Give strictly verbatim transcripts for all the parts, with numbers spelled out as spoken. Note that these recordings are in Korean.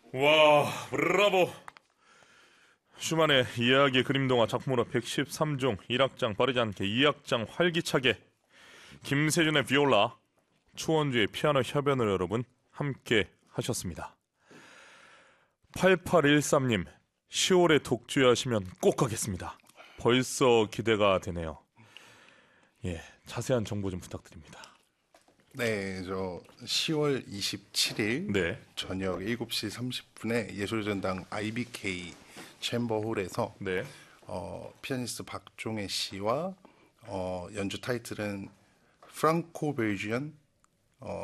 와, 브라보. 슈만의 이야기 그림동화 작품으로 백십삼 종 일 악장 빠르지 않게 이 악장 활기차게, 김세준의 비올라, 추원주의 피아노 협연을 여러분 함께 하셨습니다. 팔팔일삼 님, 시월에 독주에 하시면 꼭 가겠습니다. 벌써 기대가 되네요. 예, 자세한 정보 좀 부탁드립니다. 네, 저 시월 이십칠일 네. 저녁 일곱 시 삼십 분에 예술전당 아이비케이 챔버홀에서 네. 어, 피아니스트 박종혜 씨와 어, 연주 타이틀은 프랑코 벨지안 어,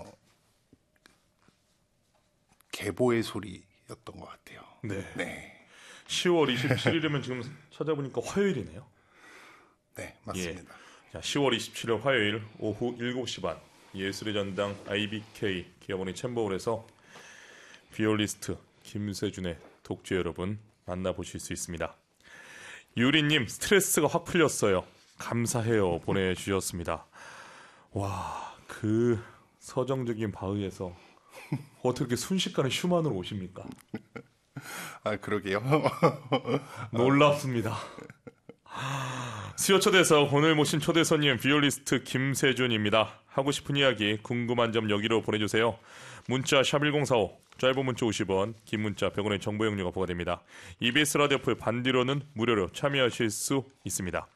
개보의 소리였던 것 같아요. 네. 네, 시월 이십칠일이면 지금 찾아보니까 화요일이네요. 네, 맞습니다. 예. 자, 시월 이십칠일 화요일 오후 일곱 시 반 예술의 전당 아이비케이 기어보니 챔버홀에서 비올리스트 김세준의 독주 여러분 만나보실 수 있습니다. 유리님, 스트레스가 확 풀렸어요. 감사해요 보내주셨습니다. 와, 그 서정적인 바흐에서 어떻게 순식간에 슈만으로 오십니까? 아, 그러게요. 놀랍습니다. 수요 초대석, 오늘 모신 초대 손님 비올리스트 김세준입니다. 하고 싶은 이야기, 궁금한 점 여기로 보내주세요. 문자 샵 일공사오, 짧은 문자 오십 원, 긴 문자 백 원의 정보 용료가 부과됩니다. 이비에스 라디오 풀 반디로는 무료로 참여하실 수 있습니다.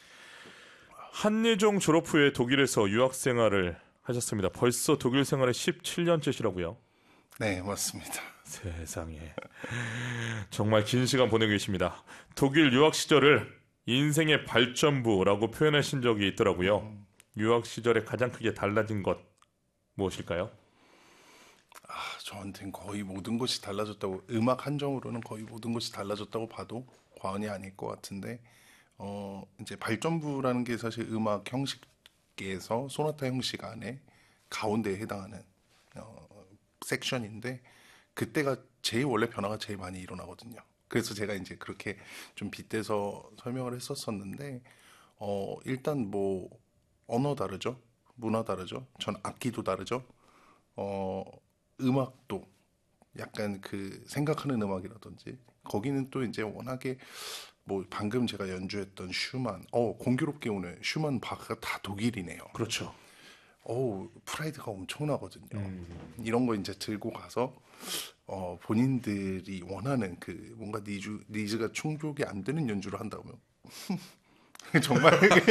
한예종 졸업 후에 독일에서 유학생활을 하셨습니다. 벌써 독일 생활에 십칠 년째시라고요? 네, 맞습니다. 세상에, 정말 긴 시간 보내고 계십니다. 독일 유학 시절을 인생의 발전부라고 표현하신 적이 있더라고요. 유학 시절에 가장 크게 달라진 것 무엇일까요? 아, 저한테는 거의 모든 것이 달라졌다고, 음악 한정으로는 거의 모든 것이 달라졌다고 봐도 과언이 아닐 것 같은데, 어, 이제 발전부라는 게 사실 음악 형식에서 소나타 형식 안에 가운데에 해당하는 어, 섹션인데, 그때가 제일 원래 변화가 제일 많이 일어나거든요. 그래서 제가 이제 그렇게 좀 빗대서 설명을 했었었는데, 어, 일단 뭐 언어 다르죠, 문화 다르죠, 전 악기도 다르죠, 어, 음악도 약간 그 생각하는 음악이라든지, 거기는 또 이제 워낙에 뭐 방금 제가 연주했던 슈만, 어 공교롭게 오늘 슈만 바흐가 다 독일이네요. 그렇죠. 어우, 프라이드가 엄청나거든요. 음. 이런 거 이제 들고 가서 어 본인들이 원하는 그 뭔가 니즈 니즈가 충족이 안 되는 연주를 한다면 정말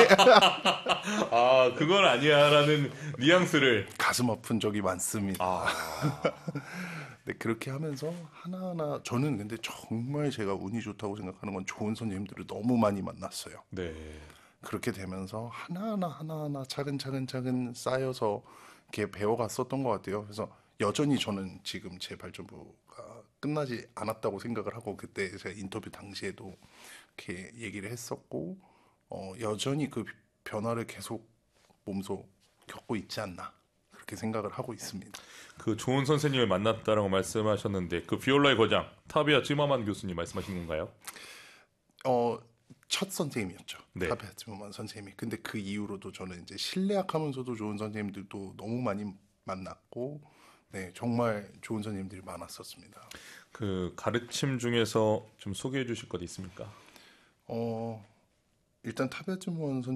아, 그건 아니야라는 뉘앙스를. 가슴 아픈 적이 많습니다. 아, 네, 그렇게 하면서 하나하나, 저는 근데 정말 제가 운이 좋다고 생각하는 건 좋은 선생님들을 너무 많이 만났어요. 네. 그렇게 되면서 하나하나 하나하나 차근차근 차근 쌓여서 이렇게 배워갔었던 것 같아요. 그래서 여전히 저는 지금 제 발전부가 끝나지 않았다고 생각을 하고, 그때 제가 인터뷰 당시에도 이렇게 얘기를 했었고, 어, 여전히 그 변화를 계속 몸소 겪고 있지 않나, 그렇게 생각을 하고 있습니다. 그 좋은 선생님을 만났다라고 말씀하셨는데, 그 비올라의 거장 타비아 찌마만 교수님 말씀하신 건가요? 어, 첫 선생님이었죠. 네. 타베 하츠무만 선생님이. 근데 그 이후로도 저는 이제 신뢰학하면서도 좋은 선생님들도 너무 많이 만났고, 네, 정말 좋은 선생님들이 많았었습니다. 그 가르침 중에서 좀 소개해 주실 것 있습니까? 어, 일단 타베 하츠무만